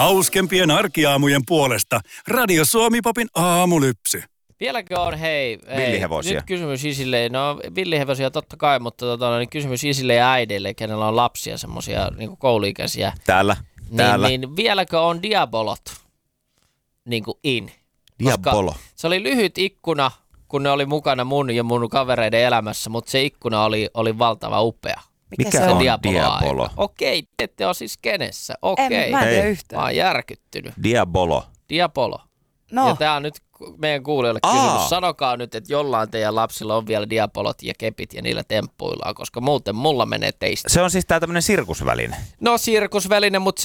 Hauskempien arkiaamujen puolesta Radio Suomi-popin aamulypsy. Vieläkö on, villihevosia? Nyt kysymys isille, no villihevosia totta kai, mutta niin kysymys isille ja äideille, kenellä on lapsia, semmoisia niin kouluikäisiä. Täällä. Niin vieläkö on diabolot niin kuin in? Diabolo. Se oli lyhyt ikkuna, kun ne oli mukana mun ja mun kavereiden elämässä, mutta se ikkuna oli valtava upea. Mikä on diabolo? Okei, te ette ole siis kenessä. Okei. Mä en tiedä yhtään. Mä oon järkyttynyt. Diabolo. No. Ja tää on nyt meidän kuulijoille kysymys. Sanokaa nyt, että jollain teidän lapsilla on vielä diabolot ja kepit ja niillä temppuillaan, koska muuten mulla menee teistä. Se on siis tää tämmönen sirkusväline. No sirkusväline, mutta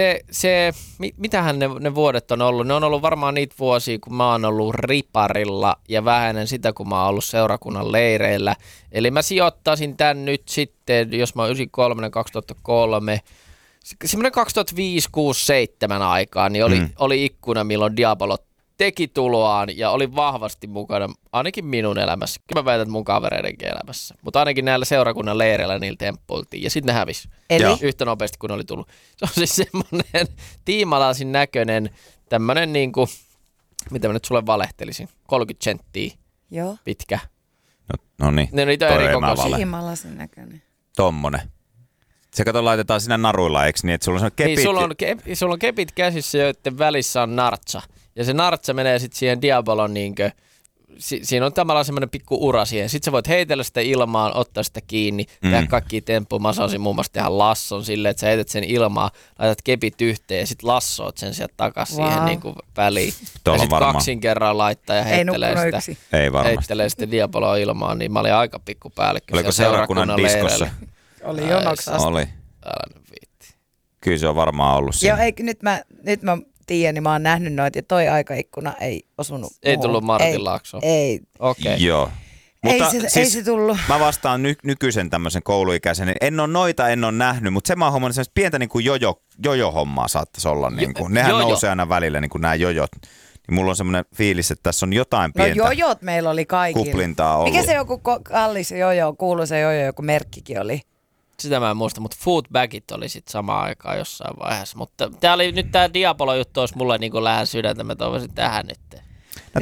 mitähän ne vuodet on ollut? Ne on ollut varmaan niitä vuosia, kun mä oon ollut riparilla ja vähäinen sitä, kun mä oon ollut seurakunnan leireillä. Eli mä sijoittaisin tän nyt sitten, jos mä oon 93, 2003, semmoinen 2005, 6, 7 aikaan, niin oli ikkuna, milloin diabolot teki tuloaan ja oli vahvasti mukana, ainakin minun elämässä. Kyllä mä väitän, että mun kavereidenkin elämässä. Mutta ainakin näillä seurakunnan leireillä niillä temppuiltiin. Ja sitten ne hävisi. Eli? Yhtä nopeasti, kun ne oli tullut. Se on siis semmoinen tiimalaasin näköinen, tämmöinen niinku, mitä mä nyt sulle valehtelisin, 30 senttiä pitkä. No niin, ne niitä eri kokoisia. Tiimalasin näköinen. Tommonen. Se kato laitetaan sinne naruilla, eikö niin, että sulla on kepit? Niin, sulla on kepit käsissä, joiden välissä on nartsa. Ja se nartsa menee sitten siihen diabolon niinkö, siinä on tavallaan semmoinen pikku ura siihen. Sitten sä voit heitellä sitä ilmaan, ottaa sitä kiinni, tehdä kaikkia temppuja. Mä osasin muun muassa tehdä lasson silleen, että sä heität sen ilmaan, laitat kepit yhteen ja sitten lassoot sen sieltä takaisin siihen niinku väliin. Ja sitten 2 kerran laittaa ja heittelee sitä diaboloa ilmaan, niin mä olin aika pikkupäällikkö. Oliko seurakunnan diskossa? Oli jonoksi asti. Oli. Älä nyt viitti. Kyllä se on varmaan ollut siinä. Joo, nyt mä tiedän, niin mä oon nähnyt noita ja toi aikaikkuna ei osunut. Ei tullut Martin Laaksoon? Ei. Okei. Joo. Mutta ei se tullut. Mä vastaan nykyisen tämmöisen kouluikäisen. En ole nähnyt, mutta se mä oon hommannut semmoista pientä niin kuin jojo-hommaa saattaisi olla. Niin kuin. Nehän nousee aina välillä, niin kuin nämä jojot. Niin mulla on semmoinen fiilis, että tässä on jotain pientä jojot meillä oli kaikilla. kuplintaa ollut. Mikä se joku kallis jojo, kuuluisa jojo, joku merkkikin oli? Sitä mä en muista, mutta foodbagit oli sitten samaan aikaan jossain vaiheessa. Mutta tää Diabolo-juttu olisi mulle niin lähellä sydäntä, mä toivoisin tähän nyt. No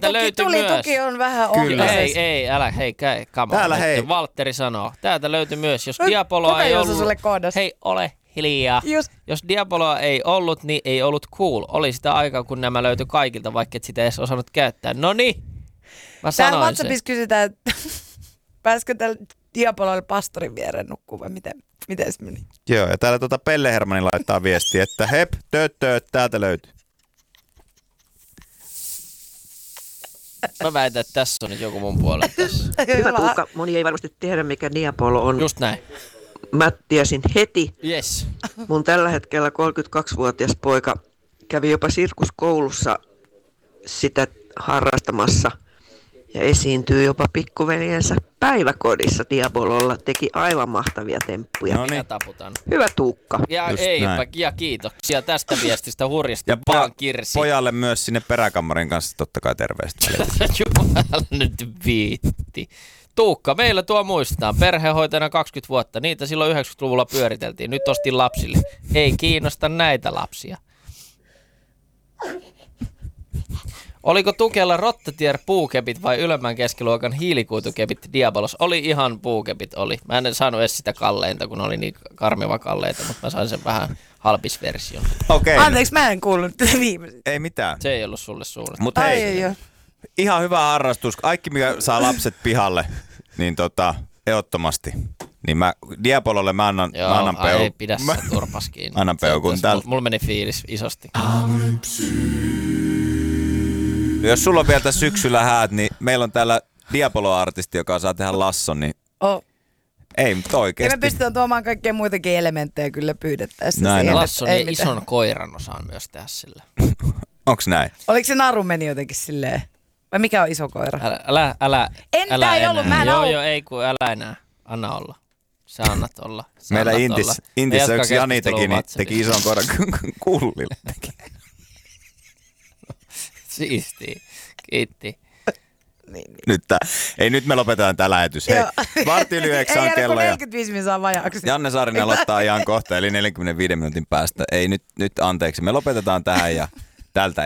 tuki on vähän ohjaisessa. Ei, älä, hei, come on. Hei. Valtteri sanoo. Täältä löytyi myös, jos Diaboloa ei ollut. Hei, ole hiljaa. Jos Diaboloa ei ollut, niin ei ollut cool. Oli sitä aikaa, kun nämä löytyi kaikilta, vaikka et sitä edes osannut käyttää. No niin, mä sanoin täällä WhatsAppissa kysytään, että pääskö tällä Diabololle pastorin viereen nukkuu vai miten se meni? Joo, ja täällä Pelle Hermanni laittaa viestiä, että hep, tööt, täältä löytyy. Mä väitän, että tässä on nyt joku mun puolella tässä. Hyvä Tuukka, moni ei varmasti tiedä mikä Diabolo on. Just näin. Mä tiesin heti. Yes. Mun tällä hetkellä 32-vuotias poika kävi jopa sirkuskoulussa sitä harrastamassa ja esiintyy jopa pikkuveljensä päiväkodissa Diabololla. Teki aivan mahtavia temppuja. No niin. Taputan. Hyvä Tuukka. Ja kiitoksia tästä viestistä hurjasti. Ja vaan Kirsi. Pojalle myös sinne peräkammarin kanssa totta kai terveistä. Jumala nyt viitti. Tuukka, meillä tuo muistetaan. Perhehoitajana 20 vuotta. Niitä silloin 90-luvulla pyöriteltiin. Nyt ostin lapsille. Ei kiinnosta näitä lapsia. Oliko Tukella Rottetier puukepit vai ylemmän keskiluokan hiilikuitukepit Diabolos? Oli ihan puukepit, oli. Mä en saanut edes sitä kalleinta, kun oli niin karmiva kalleita, mutta mä sain sen vähän halpisversion. Okei. Anteeksi, mä en kuullut tätä viimeiset. Ei mitään. Se ei ollut sulle suuret. Mutta hei, ihan hyvä harrastus. Kaikki, mikä saa lapset pihalle, niin ehdottomasti. Niin Diabololle mä annan peukun. Ei pidä sitä turpas kiinni. Annan peukun. Mulla meni fiilis isosti. Jos sulla on vielä tässä syksyllä häät, niin meillä on täällä Diabolo-artisti, joka saa tehdä lasson, niin ei, mutta oikeesti. Ja me pystytään tuomaan kaikkia muitakin elementtejä kyllä pyydettäessä. Lasson ja ison koiran osaan myös tehdä sillä. Onks näin? Oliko se naru meni jotenkin silleen? Vai mikä on iso koira? Älä ei ollut, mä en ollut. Joo, ei kun älä enää. Anna olla. Sä annat olla. Meillä Intissä yksi Jani teki ison koiran kullille. Siistiä. Kiitti. Nyt me lopetetaan tämä lähetys. Hei, vartti yli 9 on kello. Ei 45 minuuttia vajaaksi. Janne Saarinen aloittaa ihan kohta, eli 45 minuutin päästä. Ei nyt anteeksi. Me lopetetaan tähän ja tältä